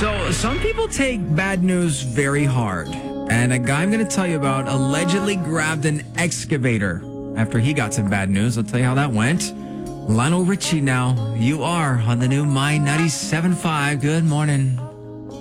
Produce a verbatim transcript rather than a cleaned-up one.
So, some people take bad news very hard. And a guy I'm going to tell you about allegedly grabbed an excavator after he got some bad news. I'll tell you how that went. Lionel Richie now. You are on the new My ninety-seven point five. Good morning.